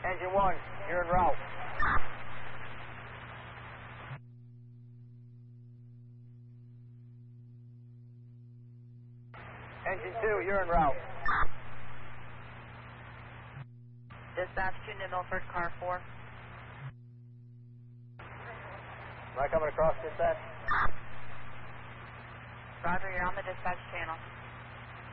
Engine 1, you're en route. Engine 2, you're en route. Dispatch to New Milford, car 4. Am I coming across dispatch? Roger, you're on the dispatch channel.